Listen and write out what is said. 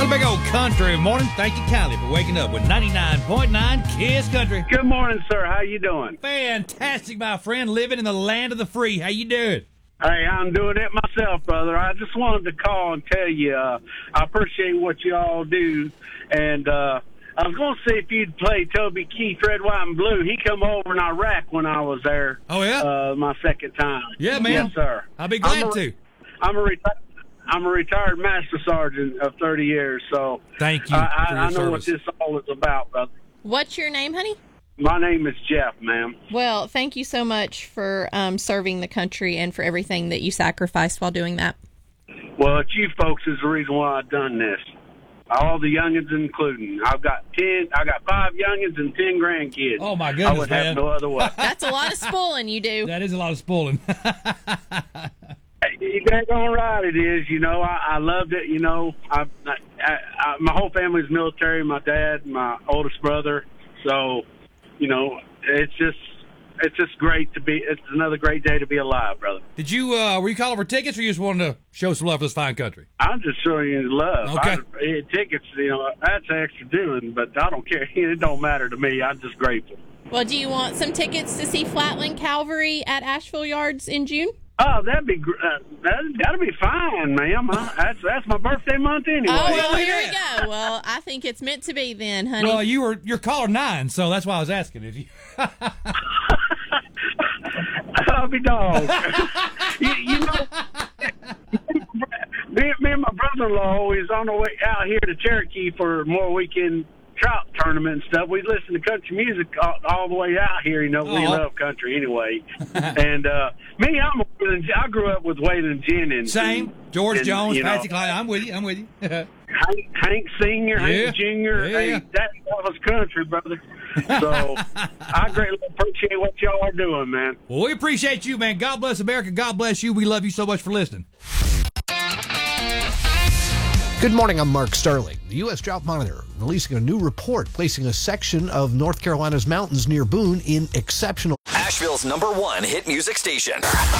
a big old country morning. Thank you kindly for waking up with 99.9 Kiss Country. Good morning, sir. How you doing? Fantastic, my friend. Living in the land of the free. How you doing? Hey, I'm doing it myself, brother. I just wanted to call and tell you I appreciate what you all do. And I was going to see if you'd play Toby Keith, Red, White, and Blue. He come over in Iraq when I was there. Oh, yeah? My second time. Yeah, man. Yes, sir. I'll be glad to. I'm a retired master sergeant of 30 years, so thank you. I know what this all is about, brother. What's your name, honey? My name is Jeff, ma'am. Well, thank you so much for serving the country and for everything that you sacrificed while doing that. Well, it's you folks is the reason why I've done this. All the youngins including. I got 5 youngins and 10 grandkids. Oh, my goodness, I would have no other way. That's a lot of spoiling you do. That is a lot of spoiling. You got on right, it is. You know, I loved it. You know, my whole family's military. My dad, my oldest brother. So, you know, it's just great to be. It's another great day to be alive, brother. Did you were you calling for tickets, or you just wanted to show some love for this fine country? I'm just showing you love. Okay. Tickets, you know, that's extra doing, but I don't care. It don't matter to me. I'm just grateful. Well, do you want some tickets to see Flatland Cavalry at Asheville Yards in June? Oh, that'd be that'd be fine, ma'am. That's my birthday month anyway. Oh, well, here we go. Well, I think it's meant to be then, honey. Well, you're caller 9, so that's why I was asking if you. I'll be dog. you know, me and my brother-in-law always on the way out here to Cherokee for more weekend trout tournament and stuff. We listen to country music all the way out here. You know, we love country anyway. And me, I grew up with Waylon Jennings. Same. George Jones, Patsy Cline. I'm with you. Hank Sr., Hank Jr. Yeah. Hey, that was country, brother. So I greatly appreciate what y'all are doing, man. Well, we appreciate you, man. God bless America. God bless you. We love you so much for listening. Good morning, I'm Mark Starling. The U.S. Drought Monitor releasing a new report placing a section of North Carolina's mountains near Boone in exceptional. Asheville's #1 hit music station.